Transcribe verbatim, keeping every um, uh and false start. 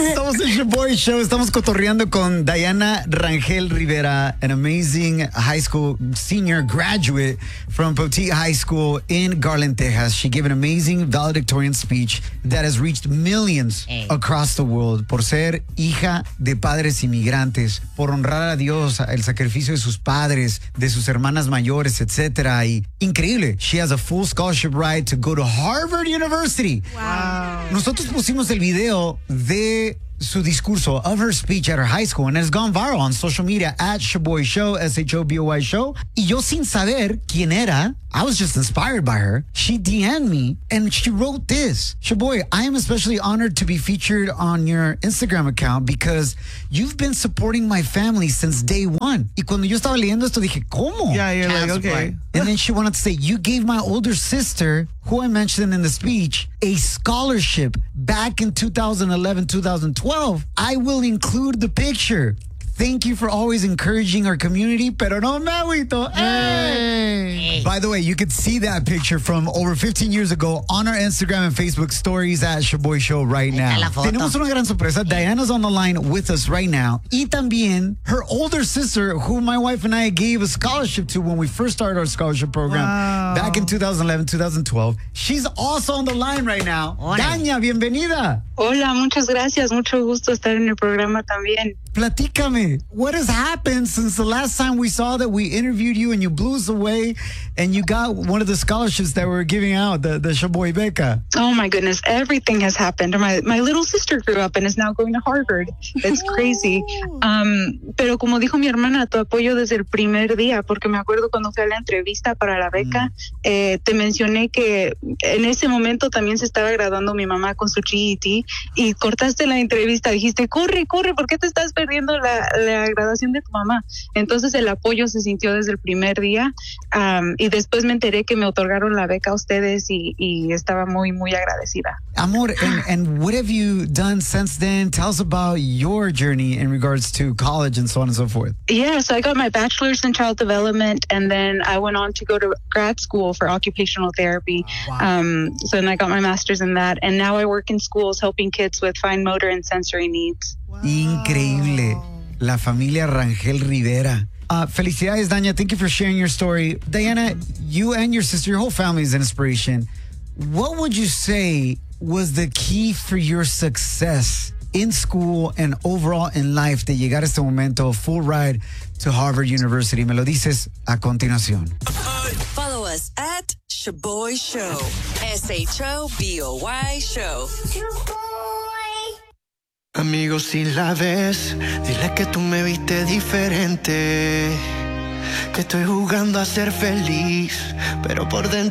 Estamos en Your Boy Show. Estamos cotorreando con Diana Rangel Rivera, an amazing high school senior graduate from Poteet High School in Garland, Texas. She gave an amazing valedictorian speech that has reached millions hey. across the world por ser hija de padres inmigrantes, por honrar a Dios, el sacrificio de sus padres, de sus hermanas mayores, etcétera. Y increíble. She has a full scholarship ride to go to Harvard University. Wow. Nosotros pusimos el video de su discurso, of her speech at her high school, and it's gone viral on social media at Shaboy Show, S H O B O Y Show. Y yo sin saber quién era, I was just inspired by her. She D M'd me and she wrote this. Shaboy, I am especially honored to be featured on your Instagram account because you've been supporting my family since day one. Y cuando yo estaba leyendo esto dije, ¿cómo? Yeah, you're like, okay. And then she wanted to say, you gave my older sister, who I mentioned in the speech, a scholarship back in two thousand eleven, two thousand twelve. I will include the picture. Thank you for always encouraging our community, pero no me agüito. Hey. By the way, you could see that picture from over fifteen years ago on our Instagram and Facebook stories at Shaboy Show right now. Tenemos una gran sorpresa. Diana's on the line with us right now. Y también her older sister, who my wife and I gave a scholarship to when we first started our scholarship program wow. back in two thousand eleven, two thousand twelve. She's also on the line right now. Hola. Daña, bienvenida. Hola, muchas gracias. Mucho gusto estar en el programa también. Platícame, what has happened since the last time we saw that we interviewed you and you blew us away and you got one of the scholarships that we're giving out, the, the Shaboy Beca? Oh my goodness, everything has happened. My, my little sister grew up and is now going to Harvard. It's crazy. Um, pero como dijo mi hermana, tu apoyo desde el primer día, porque me acuerdo cuando fui a la entrevista para la beca, mm. eh, te mencioné que en ese momento también se estaba graduando mi mamá con su G E D y cortaste la entrevista, dijiste, corre, corre, ¿por qué te estás perdiendo la, la graduación de tu mamá? Entonces el apoyo se sintió desde el primer día um, y después me enteré que me otorgaron la beca a ustedes y, y estaba muy, muy agradecida. Amor, and, and what have you done since then? Tell us about your journey in regards to college and so on and so forth. Yeah, so I got my bachelor's in child development and then I went on to go to grad school for occupational therapy. Wow. Um, so then I got my master's in that and now I work in schools helping kids with fine motor and sensory needs. Wow. Increíble. La familia Rangel Rivera. Uh, felicidades, Daña. Thank you for sharing your story. Diana, you and your sister, your whole family is an inspiration. What would you say was the key for your success in school and overall in life de llegar a este momento, a full ride to Harvard University? Me lo dices a continuación. Follow us at Shaboy Show. S H O B O Y Show. Amigo, si la ves, dile que tú me viste diferente, que estoy jugando a ser feliz, pero por dentro